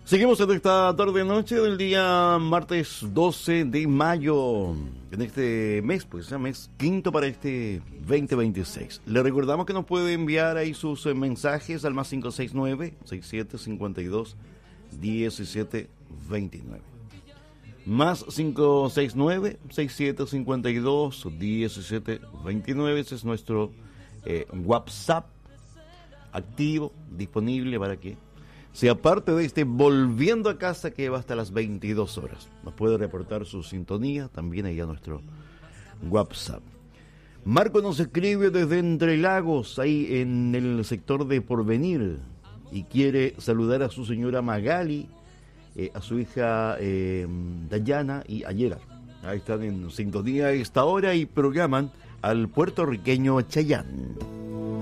Seguimos en esta tarde-noche del día martes 12 de mayo, en este mes, pues ya mes quinto para este 2026. Le recordamos que nos puede enviar ahí sus mensajes al más 569-6752-1729. Más 569-6752-1729. Ese es nuestro WhatsApp activo, disponible para que sea parte de este Volviendo a Casa que va hasta las 22 horas. Nos puede reportar su sintonía también ahí a nuestro WhatsApp. Marco nos escribe desde Entre Lagos, ahí en el sector de Porvenir, y quiere saludar a su señora Magali, a su hija Dayana y a Gerard. Ahí están en sintonía a esta hora y programan al puertorriqueño Chayanne.